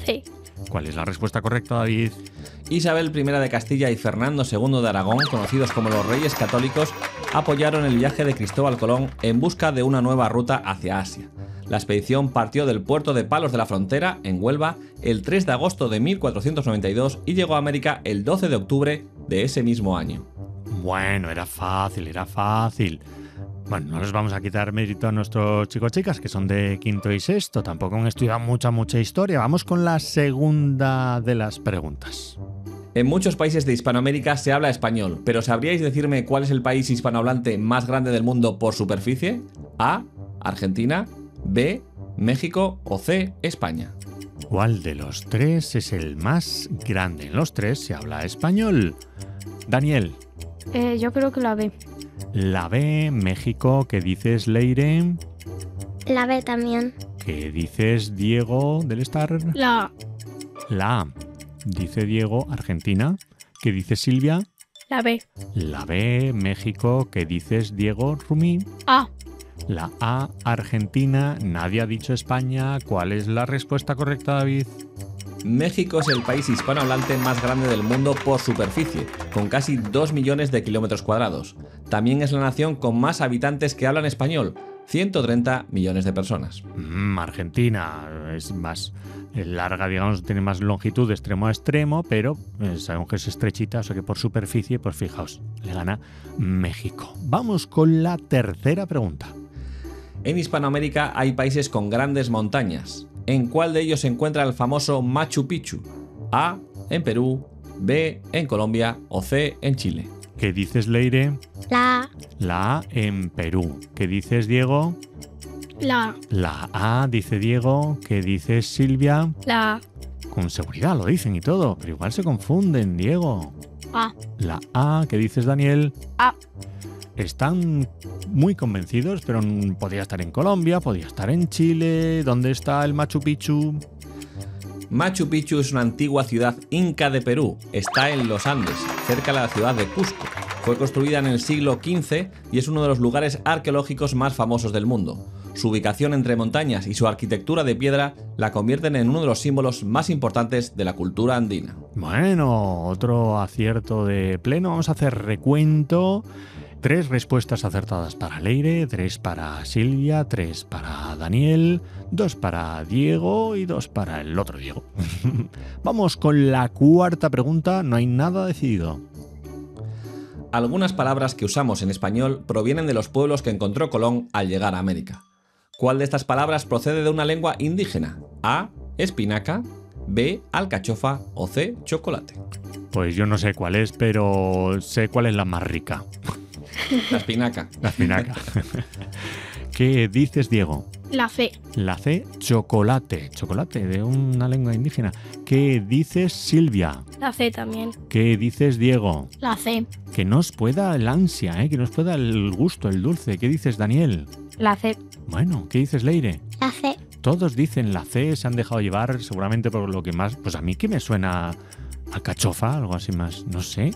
C. ¿Cuál es la respuesta correcta, David? Isabel I de Castilla y Fernando II de Aragón, conocidos como los Reyes Católicos, apoyaron el viaje de Cristóbal Colón en busca de una nueva ruta hacia Asia. La expedición partió del puerto de Palos de la Frontera, en Huelva, el 3 de agosto de 1492 y llegó a América el 12 de octubre de ese mismo año. Bueno, era fácil. Bueno, no les vamos a quitar mérito a nuestros chicos chicas, que son de quinto y sexto. Tampoco han estudiado mucha historia. Vamos con la segunda de las preguntas. En muchos países de Hispanoamérica se habla español, pero ¿sabríais decirme cuál es el país hispanohablante más grande del mundo por superficie? A. Argentina. B. México. O C. España. ¿Cuál de los tres es el más grande? En los tres se habla español. Daniel. Yo creo que la B. La B, México. ¿Qué dices, Leire? La B también. ¿Qué dices, Diego, del Star? La A. La A. Dice Diego, Argentina. ¿Qué dices, Silvia? La B. La B, México. ¿Qué dices, Diego, Rumi? A. La A, Argentina. Nadie ha dicho España. ¿Cuál es la respuesta correcta, David? México es el país hispanohablante más grande del mundo por superficie, con casi 2 millones de kilómetros cuadrados. También es la nación con más habitantes que hablan español, 130 millones de personas. Argentina es más larga, digamos, tiene más longitud de extremo a extremo, pero sabemos que es estrechita, o sea que por superficie, pues fijaos, le gana México. Vamos con la tercera pregunta. En Hispanoamérica hay países con grandes montañas. ¿En cuál de ellos se encuentra el famoso Machu Picchu? A. En Perú. B. En Colombia. O C. En Chile. ¿Qué dices, Leire? La A. La A en Perú. ¿Qué dices, Diego? La A. La A, dice Diego. ¿Qué dices, Silvia? La A. Con seguridad lo dicen y todo, pero igual se confunden, Diego. A. La A, ¿qué dices, Daniel? A. Están muy convencidos, pero podría estar en Colombia, podría estar en Chile. ¿Dónde está el Machu Picchu? Machu Picchu es una antigua ciudad inca de Perú. Está en los Andes, cerca de la ciudad de Cusco. Fue construida en el siglo XV y es uno de los lugares arqueológicos más famosos del mundo. Su ubicación entre montañas y su arquitectura de piedra la convierten en uno de los símbolos más importantes de la cultura andina. Bueno, otro acierto de pleno. Vamos a hacer recuento. 3 respuestas acertadas para Leire, 3 para Silvia, 3 para Daniel, 2 para Diego y 2 para el otro Diego. Vamos con la cuarta pregunta. No hay nada decidido. Algunas palabras que usamos en español provienen de los pueblos que encontró Colón al llegar a América. ¿Cuál de estas palabras procede de una lengua indígena? A. Espinaca. B. Alcachofa. O C. Chocolate. Pues yo no sé cuál es, pero sé cuál es la más rica. La espinaca. La espinaca. ¿Qué dices, Diego? La C. La C, chocolate. Chocolate de una lengua indígena. ¿Qué dices, Silvia? La C también. ¿Qué dices, Diego? La C. Que no os pueda el ansia, que no os pueda el gusto, el dulce. ¿Qué dices, Daniel? La C. Bueno, ¿qué dices, Leire? La C. Todos dicen la C, se han dejado llevar seguramente por lo que más... Pues a mí que me suena a cachofa, algo así más, no sé.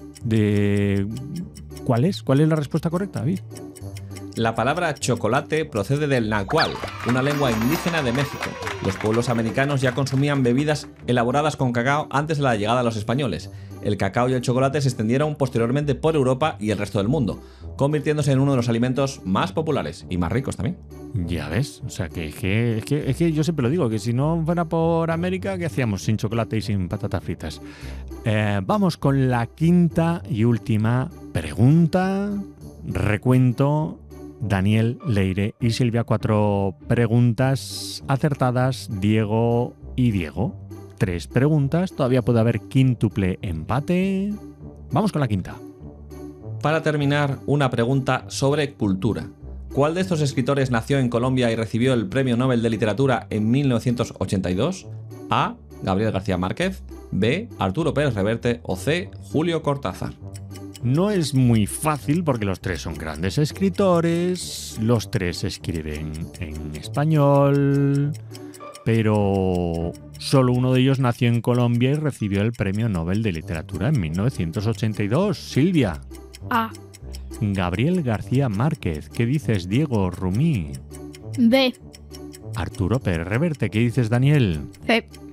¿Cuál es? ¿Cuál es la respuesta correcta, David? La palabra chocolate procede del náhuatl, una lengua indígena de México. Los pueblos americanos ya consumían bebidas elaboradas con cacao antes de la llegada de los españoles. El cacao y el chocolate se extendieron posteriormente por Europa y el resto del mundo, convirtiéndose en uno de los alimentos más populares y más ricos también. Ya ves, o sea es que yo siempre lo digo, que si no fuera por América, ¿qué hacíamos sin chocolate y sin patatas fritas? Vamos con la quinta y última pregunta. Recuento. Daniel, Leire y Silvia, 4 preguntas acertadas, Diego y Diego. 3 preguntas, todavía puede haber quíntuple empate. Vamos con la quinta. Para terminar, una pregunta sobre cultura. ¿Cuál de estos escritores nació en Colombia y recibió el Premio Nobel de Literatura en 1982? A. Gabriel García Márquez. B. Arturo Pérez Reverte. O C. Julio Cortázar. No es muy fácil porque los 3 son grandes escritores, los 3 escriben en español, pero solo uno de ellos nació en Colombia y recibió el Premio Nobel de Literatura en 1982. Silvia. A. Gabriel García Márquez. ¿Qué dices, Diego? Rumí. B. Arturo Pérez Reverte. ¿Qué dices, Daniel? C.